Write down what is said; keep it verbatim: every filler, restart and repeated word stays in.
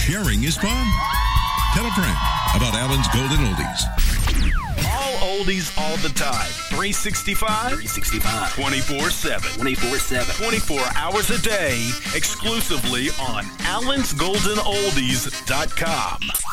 sharing is fun. Tell a friend about Allen's Golden Oldies. All oldies all the time. three sixty-five three sixty-five twenty-four seven twenty-four seven twenty-four hours a day, exclusively on allens golden oldies dot com.